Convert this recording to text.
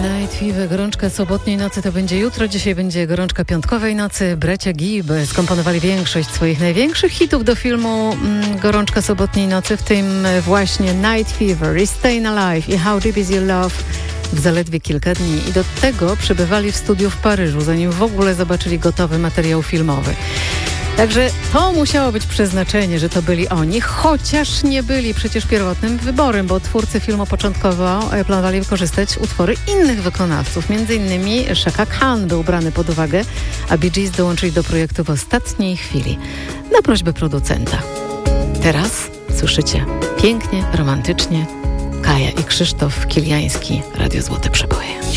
Night Fever, gorączka sobotniej nocy to będzie jutro, dzisiaj będzie gorączka piątkowej nocy. Bracia Gibb skomponowali większość swoich największych hitów do filmu Gorączka sobotniej nocy, w tym właśnie Night Fever i Staying Alive i How Deep Is Your Love w zaledwie kilka dni. I do tego przebywali w studiu w Paryżu, zanim w ogóle zobaczyli gotowy materiał filmowy. Także to musiało być przeznaczenie, że to byli oni, chociaż nie byli przecież pierwotnym wyborem, bo twórcy filmu początkowo planowali wykorzystać utwory innych wykonawców. Między innymi Chaka Khan był brany pod uwagę, a Bee Gees dołączyli do projektu w ostatniej chwili, na prośbę producenta. Teraz słyszycie pięknie, romantycznie Kaja i Krzysztof Kiliański, Radio Złote Przeboje.